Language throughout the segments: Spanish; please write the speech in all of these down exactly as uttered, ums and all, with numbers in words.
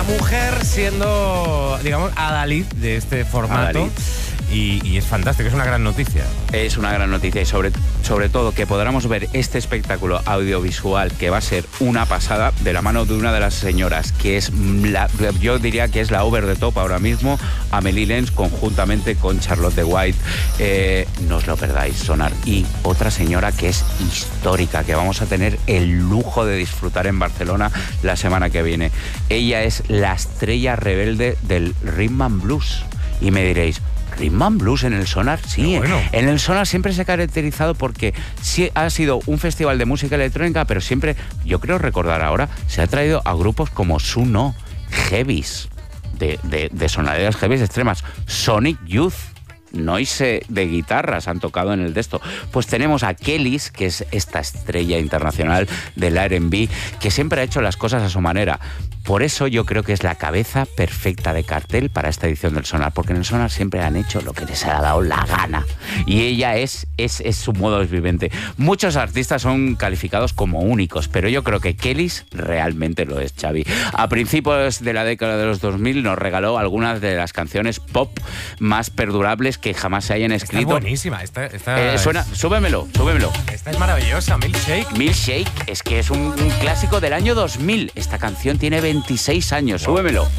mujer siendo, digamos, adalid de este formato. Adalid. Y, y es fantástico, es una gran noticia. Es una gran noticia y sobre, sobre todo que podamos ver este espectáculo audiovisual que va a ser una pasada de la mano de una de las señoras que es, la, yo diría que es la over the top ahora mismo, Amelie Lenz, conjuntamente con Charlotte White. Eh, no os lo perdáis, Sonar. Y otra señora que es histórica, que vamos a tener el lujo de disfrutar en Barcelona la semana que viene. Ella es la estrella rebelde del Rhythm and Blues. Y me diréis, Rhythm and Blues en el Sonar, sí. Bueno. En el Sonar siempre se ha caracterizado porque sí ha sido un festival de música electrónica, pero siempre, yo creo recordar ahora, se ha traído a grupos como Suno, Heavies, de, de, de sonoridades heavies extremas, Sonic Youth, Noise de guitarras han tocado en el de esto. Pues tenemos a Kellys, que es esta estrella internacional del R and B, que siempre ha hecho las cosas a su manera. Por eso yo creo que es la cabeza perfecta de cartel para esta edición del Sonar, porque en el Sonar siempre han hecho lo que les ha dado la gana. Y ella es, es, es su modo viviente. Muchos artistas son calificados como únicos, pero yo creo que Kellys realmente lo es, Xavi. A principios de la década de los dos mil nos regaló algunas de las canciones pop más perdurables que jamás se hayan escrito. Esta es buenísima. Esta, esta eh, suena, es... súbemelo, súbemelo. Esta es maravillosa, Milkshake. Milkshake, es que es un, un clásico del año dos mil. Esta canción tiene veintiséis años, súbemelo.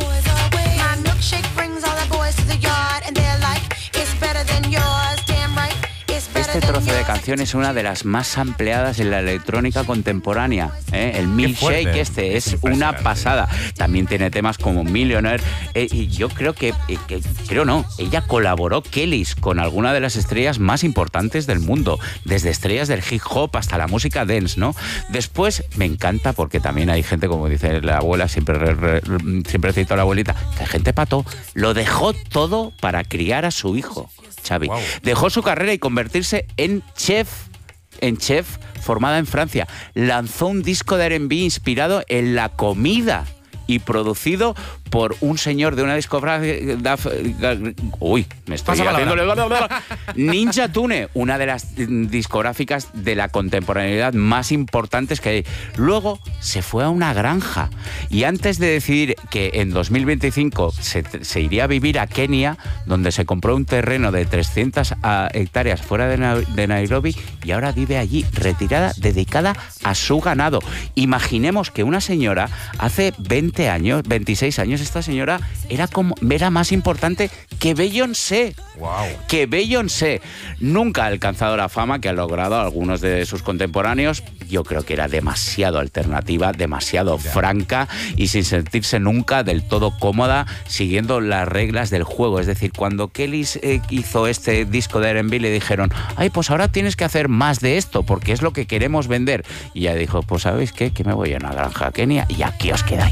Este trozo de canción es una de las más ampliadas en la electrónica contemporánea, ¿eh? El Milkshake este es, es una pasada. También tiene temas como Millionaire, eh, y yo creo que, eh, que, creo no, ella colaboró, Kellys, con alguna de las estrellas más importantes del mundo, desde estrellas del hip hop hasta la música dance, ¿no? Después me encanta porque también hay gente, como dice la abuela, siempre, re, re, siempre cito a la abuelita, que hay gente pato, lo dejó todo para criar a su hijo. Xavi. Wow. Dejó su carrera y convertirse en chef, en chef formada en Francia. Lanzó un disco de R and B inspirado en la comida y producido por un señor de una discográfica... Uy, me estoy haciéndole... Ninja Tune, una de las discográficas de la contemporaneidad más importantes que hay. Luego se fue a una granja y antes de decidir que en dos mil veinticinco se, se iría a vivir a Kenia, donde se compró un terreno de trescientas hectáreas fuera de, Na de Nairobi y ahora vive allí, retirada, dedicada a su ganado. Imaginemos que una señora hace veinte años, veintiséis años, esta señora era como era más importante que Beyoncé. Wow. Que Beyoncé nunca ha alcanzado la fama que ha logrado algunos de sus contemporáneos. Yo creo que era demasiado alternativa, demasiado yeah. franca y sin sentirse nunca del todo cómoda siguiendo las reglas del juego. Es decir, cuando Kellys eh, hizo este disco de R and B le dijeron, ay, pues ahora tienes que hacer más de esto porque es lo que queremos vender. Y ella dijo, pues ¿sabéis qué? Que me voy a una granja a Kenia y aquí os quedáis.